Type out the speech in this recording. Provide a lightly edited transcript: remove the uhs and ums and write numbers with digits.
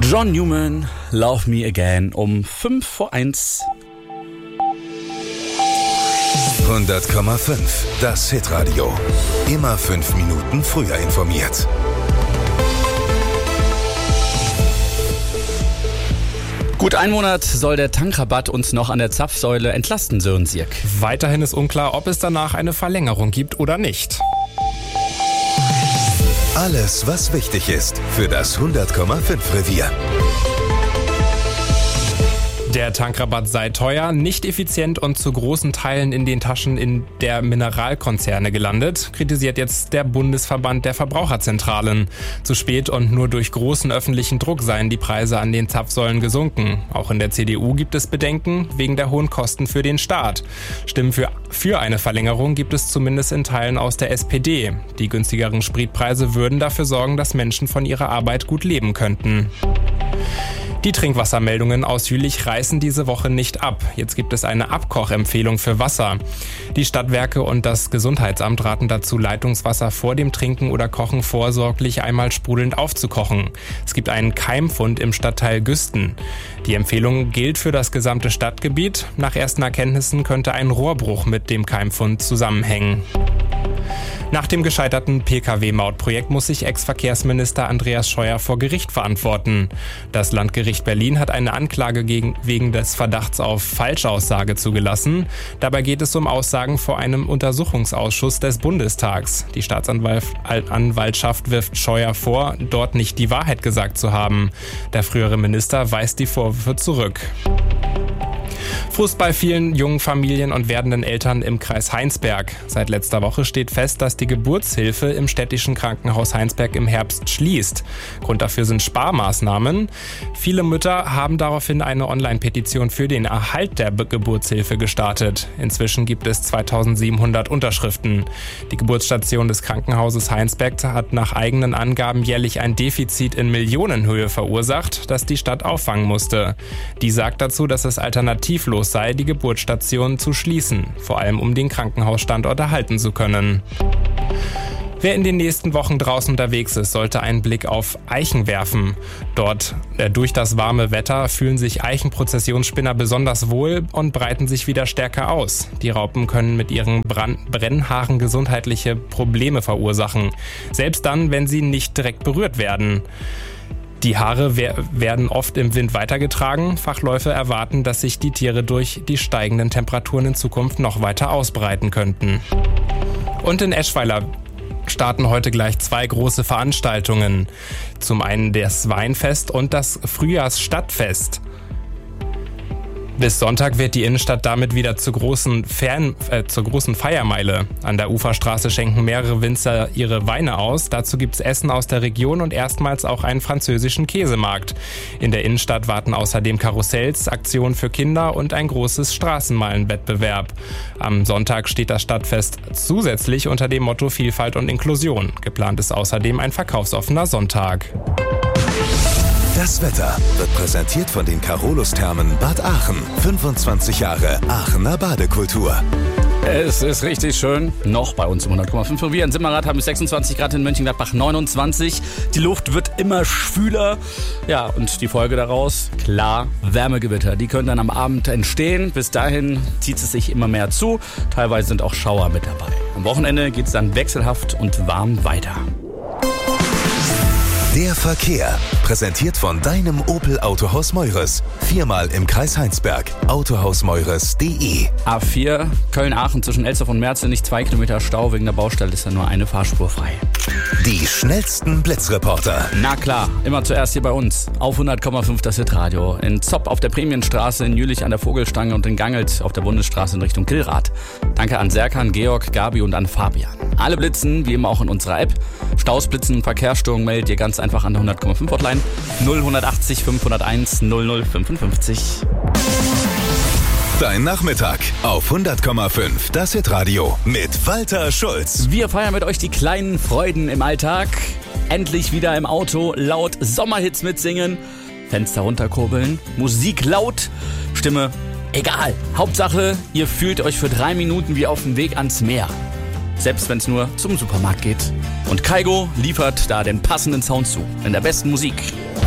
John Newman, Love Me Again, um 5:05. 100,5, das Hitradio. Immer 5 Minuten früher informiert. Gut einen Monat soll der Tankrabatt uns noch an der Zapfsäule entlasten, Sören Sierk. Weiterhin ist unklar, ob es danach eine Verlängerung gibt oder nicht. Alles, was wichtig ist für das 100,5 Revier. Der Tankrabatt sei teuer, nicht effizient und zu großen Teilen in den Taschen der Mineralkonzerne gelandet, kritisiert jetzt der Bundesverband der Verbraucherzentralen. Zu spät und nur durch großen öffentlichen Druck seien die Preise an den Zapfsäulen gesunken. Auch in der CDU gibt es Bedenken wegen der hohen Kosten für den Staat. Stimmen für eine Verlängerung gibt es zumindest in Teilen aus der SPD. Die günstigeren Spritpreise würden dafür sorgen, dass Menschen von ihrer Arbeit gut leben könnten. Die Trinkwassermeldungen aus Jülich reißen diese Woche nicht ab. Jetzt gibt es eine Abkochempfehlung für Wasser. Die Stadtwerke und das Gesundheitsamt raten dazu, Leitungswasser vor dem Trinken oder Kochen vorsorglich einmal sprudelnd aufzukochen. Es gibt einen Keimfund im Stadtteil Güsten. Die Empfehlung gilt für das gesamte Stadtgebiet. Nach ersten Erkenntnissen könnte ein Rohrbruch mit dem Keimfund zusammenhängen. Nach dem gescheiterten Pkw-Mautprojekt muss sich Ex-Verkehrsminister Andreas Scheuer vor Gericht verantworten. Das Landgericht Berlin hat eine Anklage wegen des Verdachts auf Falschaussage zugelassen. Dabei geht es um Aussagen vor einem Untersuchungsausschuss des Bundestags. Die Staatsanwaltschaft wirft Scheuer vor, dort nicht die Wahrheit gesagt zu haben. Der frühere Minister weist die Vorwürfe zurück. Frust bei vielen jungen Familien und werdenden Eltern im Kreis Heinsberg. Seit letzter Woche steht fest, dass die Geburtshilfe im städtischen Krankenhaus Heinsberg im Herbst schließt. Grund dafür sind Sparmaßnahmen. Viele Mütter haben daraufhin eine Online-Petition für den Erhalt der Geburtshilfe gestartet. Inzwischen gibt es 2700 Unterschriften. Die Geburtsstation des Krankenhauses Heinsberg hat nach eigenen Angaben jährlich ein Defizit in Millionenhöhe verursacht, das die Stadt auffangen musste. Die sagt dazu, dass es alternativlos sei, die Geburtsstation zu schließen, vor allem um den Krankenhausstandort erhalten zu können. Wer in den nächsten Wochen draußen unterwegs ist, sollte einen Blick auf Eichen werfen. Durch das warme Wetter fühlen sich Eichenprozessionsspinner besonders wohl und breiten sich wieder stärker aus. Die Raupen können mit ihren Brennhaaren gesundheitliche Probleme verursachen, selbst dann, wenn sie nicht direkt berührt werden. Die Haare werden oft im Wind weitergetragen. Fachleute erwarten, dass sich die Tiere durch die steigenden Temperaturen in Zukunft noch weiter ausbreiten könnten. Und in Eschweiler starten heute gleich 2 große Veranstaltungen. Zum einen das Weinfest und das Frühjahrsstadtfest. Bis Sonntag wird die Innenstadt damit wieder zur großen Feiermeile. An der Uferstraße schenken mehrere Winzer ihre Weine aus. Dazu gibt's Essen aus der Region und erstmals auch einen französischen Käsemarkt. In der Innenstadt warten außerdem Karussells, Aktionen für Kinder und ein großes Straßenmeilenwettbewerb. Am Sonntag steht das Stadtfest zusätzlich unter dem Motto Vielfalt und Inklusion. Geplant ist außerdem ein verkaufsoffener Sonntag. Das Wetter wird präsentiert von den Carolus-Thermen Bad Aachen. 25 Jahre Aachener Badekultur. Es ist richtig schön. Noch bei uns im 100,5 Revier. In Simmerath haben wir 26 Grad, in Mönchengladbach 29. Die Luft wird immer schwüler. Ja, und die Folge daraus, klar, Wärmegewitter. Die können dann am Abend entstehen. Bis dahin zieht es sich immer mehr zu. Teilweise sind auch Schauer mit dabei. Am Wochenende geht es dann wechselhaft und warm weiter. Der Verkehr, präsentiert von deinem Opel Autohaus Meures. 4-mal im Kreis Heinsberg. Autohausmeures.de. A4 Köln-Aachen zwischen Elsdorf und Merzel, nicht 2 Kilometer Stau. Wegen der Baustelle ist ja nur eine Fahrspur frei. Die schnellsten Blitzreporter. Na klar, immer zuerst hier bei uns. Auf 100,5 das Hitradio. In Zopp auf der Prämienstraße, in Jülich an der Vogelstange und in Gangelt auf der Bundesstraße in Richtung Killrath. Danke an Serkan, Georg, Gabi und an Fabian. Alle blitzen, wie immer auch in unserer App. Staus, Blitzen, Verkehrsstörungen meldet ihr ganz einfach an der 100,5 Hotline 0180 501 0055. Dein Nachmittag auf 100,5 das Hitradio mit Walter Schulz. Wir feiern mit euch die kleinen Freuden im Alltag. Endlich wieder im Auto laut Sommerhits mitsingen, Fenster runterkurbeln, Musik laut, Stimme egal. Hauptsache, ihr fühlt euch für 3 Minuten wie auf dem Weg ans Meer. Selbst wenn es nur zum Supermarkt geht. Und Kaigo liefert da den passenden Sound zu. In der besten Musik.